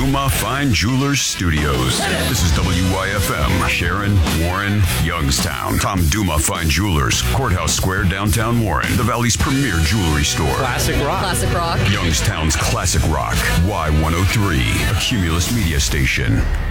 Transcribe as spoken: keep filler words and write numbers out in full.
Duma Fine Jewelers Studios. This is W Y F M, Sharon, Warren, Youngstown. Tom Duma Fine Jewelers, Courthouse Square, downtown Warren. The Valley's premier jewelry store. Classic rock. Classic rock. Youngstown's classic rock. Y one oh three, a Cumulus media station.